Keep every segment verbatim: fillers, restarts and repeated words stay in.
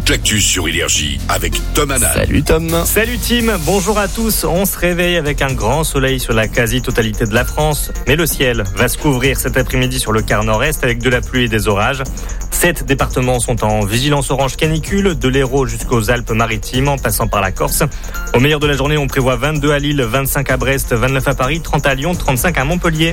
toute l'actu sur Énergie avec Tom Hannan. Salut Tom. Salut Tim, bonjour à tous. On se réveille avec un grand soleil sur la quasi-totalité de la France. Mais le ciel va se couvrir cet après-midi sur le quart nord-est avec de la pluie et des orages. Sept départements sont en vigilance orange canicule, de l'Hérault jusqu'aux Alpes-Maritimes en passant par la Corse. Au meilleur de la journée, on prévoit vingt-deux à Lille, vingt-cinq à Brest, vingt-neuf à Paris, trente à Lyon, trente-cinq à Montpellier.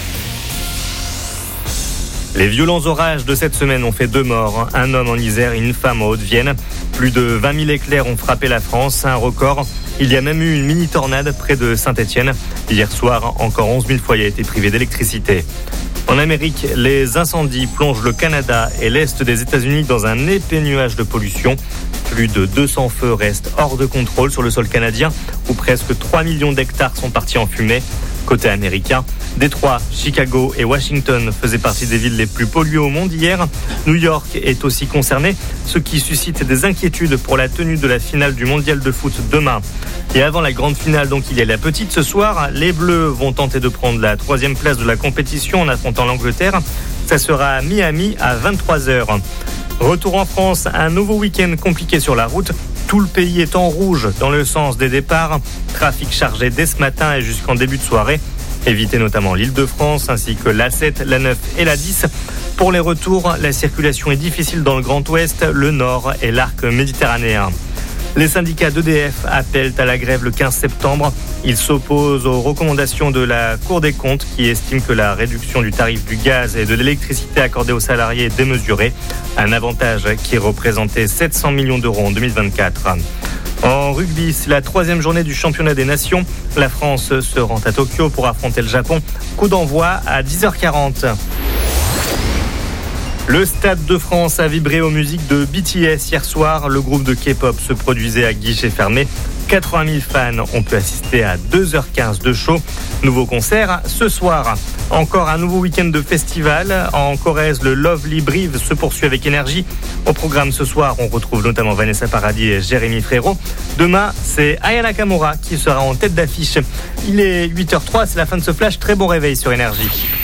Les violents orages de cette semaine ont fait deux morts, un homme en Isère et une femme en Haute-Vienne. Plus de vingt mille éclairs ont frappé la France, un record. Il y a même eu une mini-tornade près de Saint-Étienne. Hier soir, encore onze mille foyers étaient privés d'électricité. En Amérique, les incendies plongent le Canada et l'Est des États-Unis dans un épais nuage de pollution. Plus de deux cents feux restent hors de contrôle sur le sol canadien, où presque trois millions d'hectares sont partis en fumée. Côté américain, Détroit, Chicago et Washington faisaient partie des villes les plus polluées au monde hier. New York est aussi concerné, ce qui suscite des inquiétudes pour la tenue de la finale du mondial de foot demain. Et avant la grande finale, donc il y a la petite ce soir, les Bleus vont tenter de prendre la troisième place de la compétition en affrontant l'Angleterre. Ça sera à Miami à vingt-trois heures. Retour en France, un nouveau week-end compliqué sur la route. Tout le pays est en rouge dans le sens des départs. Trafic chargé dès ce matin et jusqu'en début de soirée. Évitez notamment l'Île-de-France ainsi que l'A sept, l'A neuf et l'A dix. Pour les retours, la circulation est difficile dans le Grand Ouest, le Nord et l'arc méditerranéen. Les syndicats d'E D F appellent à la grève le quinze septembre. Ils s'opposent aux recommandations de la Cour des comptes qui estime que la réduction du tarif du gaz et de l'électricité accordée aux salariés est démesurée. Un avantage qui représentait sept cents millions d'euros en deux mille vingt-quatre. En rugby, c'est la troisième journée du championnat des nations. La France se rend à Tokyo pour affronter le Japon. Coup d'envoi à dix heures quarante. Le Stade de France a vibré aux musiques de B T S hier soir. Le groupe de K-pop se produisait à guichet fermé. quatre-vingt mille fans ont pu assister à deux heures quinze de show. Nouveau concert ce soir. Encore un nouveau week-end de festival. En Corrèze, le Lovely Brive se poursuit avec énergie. Au programme ce soir, on retrouve notamment Vanessa Paradis et Jérémy Frérot. Demain, c'est Aya Nakamura qui sera en tête d'affiche. Il est huit heures zéro trois, c'est la fin de ce flash. Très bon réveil sur Énergie.